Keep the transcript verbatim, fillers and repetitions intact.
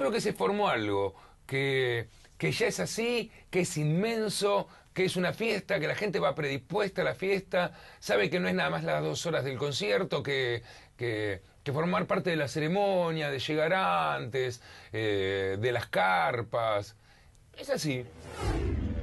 creo que se formó algo, que, que ya es así, que es inmenso, que es una fiesta, que la gente va predispuesta a la fiesta, sabe que no es nada más las dos horas del concierto, que, que, que formar parte de la ceremonia, de llegar antes, eh, de las carpas. Es así.